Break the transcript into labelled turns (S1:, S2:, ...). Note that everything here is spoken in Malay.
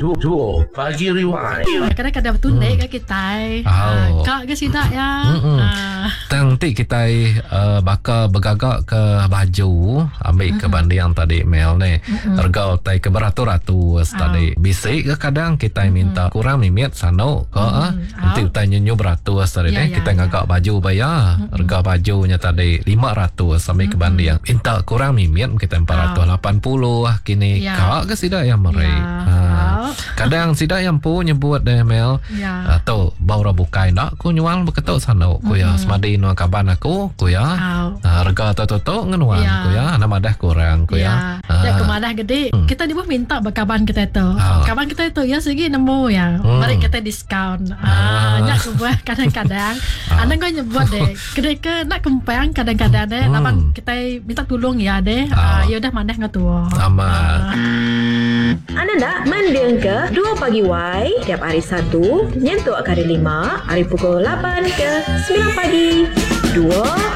S1: Dua Pagi Rewind.
S2: Kadang-kadang tunai kat kita. Kak ke sidak ya.
S3: Nanti kita bakal bergagak ke baju ambil ke banding yang tadi Mel ni. Harga tai ke beratus-ratus tadi. Bisik ke kadang kita minta kurang mimit sano ke nanti kita nyenyu beratus tadi ni kita ngagak baju bayar. Harga bajunya tadi 500 sampai ke banding. Minta kurang mimit kita 480 kini. Kak ke sidak yang meri. Kadang sidak yang pu nyebut deh Mel. Tu baru bukai nak ku nyual beketuk sana ku ya semadi nu kaban aku ku ya. Harga tu ngenuan ku ya nama dah kurang ku ya.
S2: Ya kemadah gede. Kita di bawah minta bakaban kita tu. Kaban kita tu ya segi nemu ya. Mari kita diskaun. Nyak sebuah kadang-kadang anda kau nyebut deh. Kedai ke nak kempang kadang-kadang deh. Lapan kita minta tolong ya deh. Ya udah maneh ngatua.
S3: Sama.
S4: Anda nak mendeng ke 2 Pagi Y tiap hari Sabtu, nyentuh hari 5, hari pukul 8 ke 9 pagi. 2